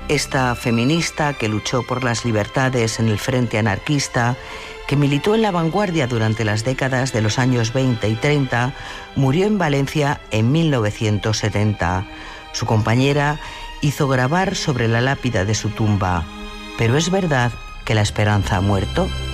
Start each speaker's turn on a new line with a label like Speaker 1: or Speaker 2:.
Speaker 1: Esta feminista que luchó por las libertades en el frente anarquista, que militó en la vanguardia durante las décadas de los años 20 y 30, murió en Valencia en 1970. Su compañera hizo grabar sobre la lápida de su tumba: ¿pero es verdad que la esperanza ha muerto?